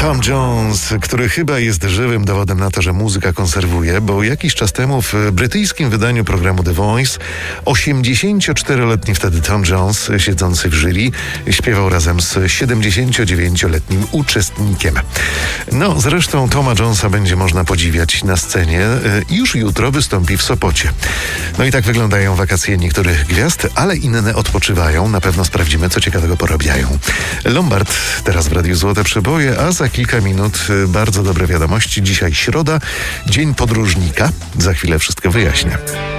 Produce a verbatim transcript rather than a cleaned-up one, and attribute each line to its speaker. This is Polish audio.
Speaker 1: Tom Jones, który chyba jest żywym dowodem na to, że muzyka konserwuje, bo jakiś czas temu w brytyjskim wydaniu programu The Voice osiemdziesięcioczteroletni wtedy Tom Jones, siedzący w jury, śpiewał razem z siedemdziesięciodziewięcioletnim uczestnikiem. No, zresztą Toma Jonesa będzie można podziwiać na scenie. Już jutro wystąpi w Sopocie. No i tak wyglądają wakacje niektórych gwiazd, ale inne odpoczywają. Na pewno sprawdzimy, co ciekawego porabiają. Lombard teraz w Radiu Złote Przeboje, a za kilka minut bardzo dobre wiadomości. Dzisiaj środa, dzień podróżnika. Za chwilę wszystko wyjaśnię.